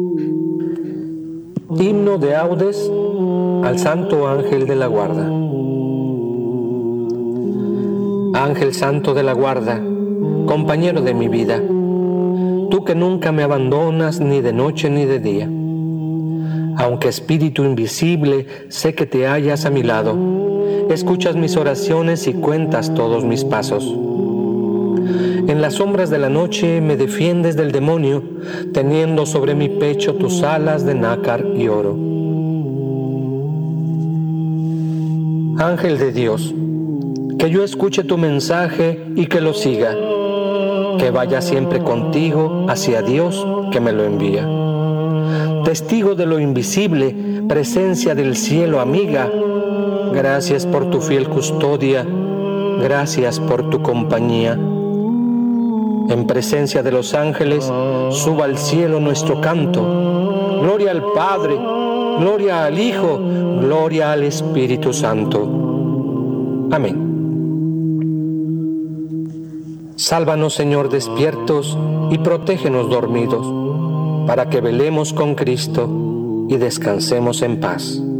Himno de Laudes al Santo Ángel de la Guarda. Ángel Santo de la Guarda, compañero de mi vida, tú que nunca me abandonas ni de noche ni de día. Aunque espíritu invisible, sé que te hallas a mi lado, escuchas mis oraciones y cuentas todos mis pasos. En las sombras de la noche me defiendes del demonio, teniendo sobre mi pecho tus alas de nácar y oro. Ángel de Dios, que yo escuche tu mensaje y que lo siga, que vaya siempre contigo hacia Dios que me lo envía. Testigo de lo invisible, presencia del cielo amiga, gracias por tu fiel custodia, gracias por tu compañía. En presencia de los ángeles, suba al cielo nuestro canto. Gloria al Padre, gloria al Hijo, gloria al Espíritu Santo. Amén. Sálvanos, Señor, despiertos y protégenos dormidos, para que velemos con Cristo y descansemos en paz.